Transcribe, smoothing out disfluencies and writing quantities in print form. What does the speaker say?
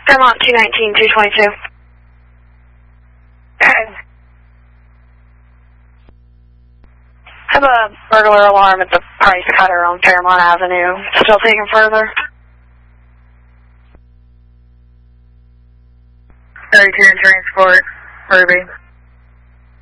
Fairmont 219-222. Have a burglar alarm at the Price Cutter on Fairmont Avenue. Still taking further? 32 in transport, Ruby.